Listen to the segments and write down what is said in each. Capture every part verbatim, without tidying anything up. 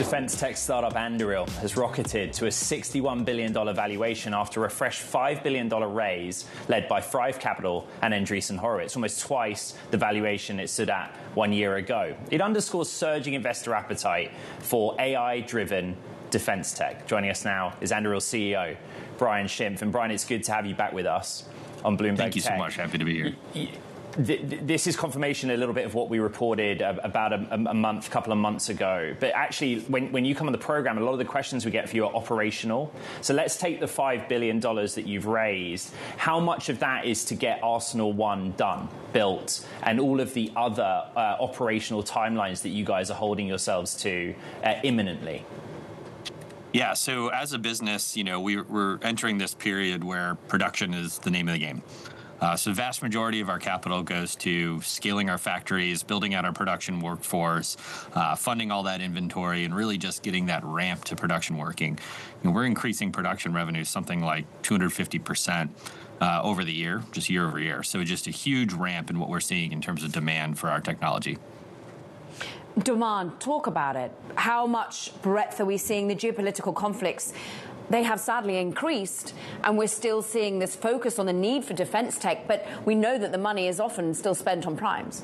Defense tech startup Anduril has rocketed to a sixty-one billion dollars valuation after a fresh five billion dollars raise led by Thrive Capital and Andreessen Horowitz, almost twice the valuation it stood at one year ago. It underscores surging investor appetite for A I-driven defense tech. Joining us now is Anduril's C E O, Brian Schimpf. And Brian, it's good to have you back with us on Bloomberg Thank you Tech. so much. Happy to be here. This is confirmation a little bit of what we reported about a, a month, couple of months ago. But actually, when, when you come on the program, a lot of the questions we get for you are operational. So let's take the five billion dollars that you've raised. How much of that is to get Arsenal One done, built, and all of the other uh, operational timelines that you guys are holding yourselves to uh, imminently? Yeah, so as a business, you know, we, we're entering this period where production is the name of the game. Uh, so the vast majority of our capital goes to scaling our factories, building out our production workforce, uh, funding all that inventory, and really just getting that ramp to production working. You know, we're increasing production revenue something like two hundred fifty percent uh, over the year, just year over year. So just a huge ramp in what we're seeing in terms of demand for our technology. Demand, talk about it. How much breadth are we seeing? The geopolitical conflicts, they have sadly increased, and we're still seeing this focus on the need for defense tech, but we know that the money is often still spent on primes.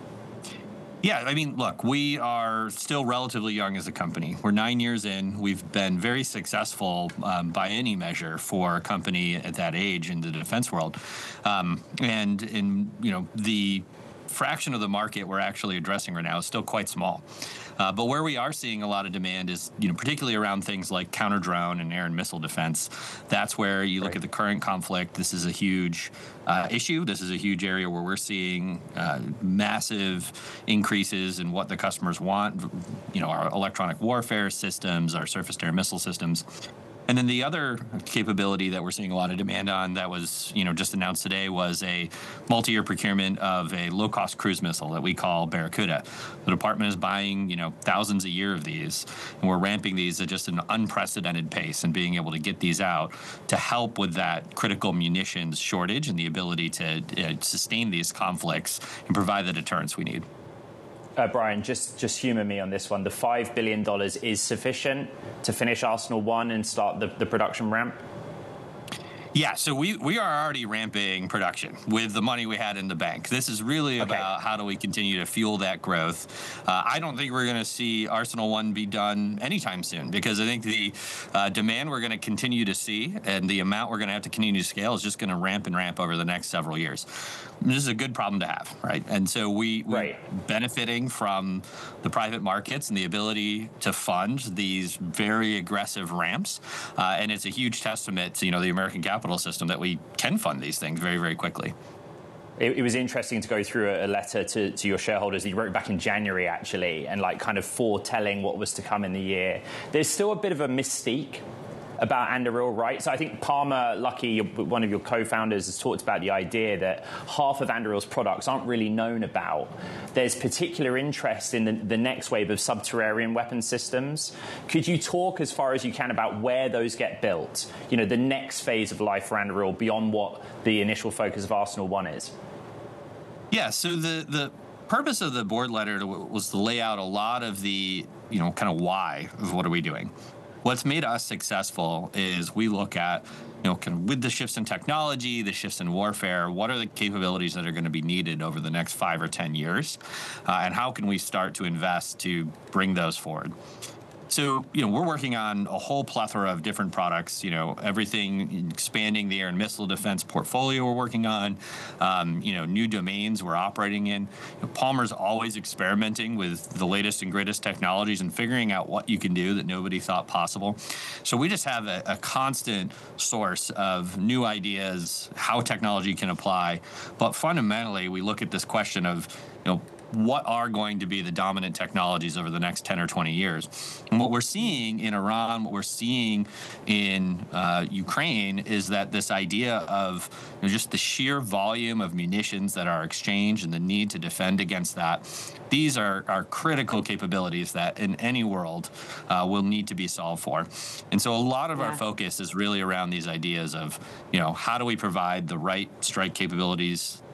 Yeah, I mean, look, we are still relatively young as a company. We're nine years in. We've been very successful um, by any measure for a company at that age in the defense world. Um, and in, you know, the fraction of the market we're actually addressing right now is still quite small. Uh, but where we are seeing a lot of demand is, you know, particularly around things like counter-drone and air and missile defense. That's where you look right. at the current conflict. This is a huge uh, issue. This is a huge area where we're seeing uh, massive increases in what the customers want. You know, our electronic warfare systems, our surface-to-air missile systems. And then the other capability that we're seeing a lot of demand on that was, you know, just announced today was a multi-year procurement of a low-cost cruise missile that we call Barracuda. The department is buying, you know, thousands a year of these, and we're ramping these at just an unprecedented pace and being able to get these out to help with that critical munitions shortage and the ability to uh, sustain these conflicts and provide the deterrence we need. Uh, Brian, just, just humour me on this one. The five billion dollars is sufficient to finish Arsenal One and start the, the production ramp? Yeah, so we, we are already ramping production with the money we had in the bank. This is really okay. about how do we continue to fuel that growth. Uh, I don't think we're going to see Arsenal One be done anytime soon, because I think the uh, demand we're going to continue to see and the amount we're going to have to continue to scale is just going to ramp and ramp over the next several years. This is a good problem to have, right? And so we, we're right. benefiting from the private markets and the ability to fund these very aggressive ramps. Uh, and it's a huge testament to, you know, the American capital system that we can fund these things very, very quickly. It, it was interesting to go through a, a letter to, to your shareholders that you wrote back in January, actually, and like kind of foretelling what was to come in the year. There's still a bit of a mystique about Anduril, right? So I think Palmer Luckey, one of your co-founders, has talked about the idea that half of Anduril's products aren't really known about. There's particular interest in the, the next wave of subterranean weapon systems. Could you talk as far as you can about where those get built? You know, the next phase of life for Anduril beyond what the initial focus of Arsenal One is? Yeah, so the, the purpose of the board letter was to lay out a lot of the, you know, kind of why of what are we doing. What's made us successful is we look at, you know, kind of with the shifts in technology, the shifts in warfare, what are the capabilities that are going to be needed over the next five or ten years, uh, and how can we start to invest to bring those forward? So, you know, we're working on a whole plethora of different products, you know, everything expanding the air and missile defense portfolio we're working on, um, you know, new domains we're operating in. You know, Palmer's always experimenting with the latest and greatest technologies and figuring out what you can do that nobody thought possible. So we just have a, a constant source of new ideas, how technology can apply. But fundamentally, we look at this question of, you know, what are going to be the dominant technologies over the next ten or twenty years. And what we're seeing in Iran, what we're seeing in uh, Ukraine is that this idea of, you know, just the sheer volume of munitions that are exchanged and the need to defend against that, these are, are critical capabilities that in any world uh, will need to be solved for. And so a lot of yeah. our focus is really around these ideas of, you know, how do we provide the right strike capabilities